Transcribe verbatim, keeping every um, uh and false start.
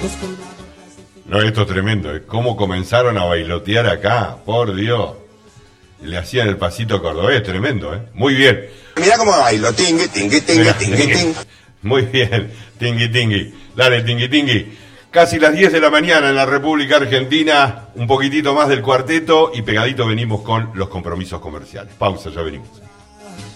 No, esto es tremendo, ¿eh? Cómo comenzaron a bailotear acá, por Dios. Le hacían el pasito cordobés, tremendo, ¿eh? Muy bien. Mira cómo bailo, tingui, tingui, tingui, tingui, tingui. Muy bien, tingui, tingui. Dale, tingui, tingui. Casi las diez de la mañana en la República Argentina, un poquitito más del cuarteto y pegadito venimos con los compromisos comerciales. Pausa, ya venimos.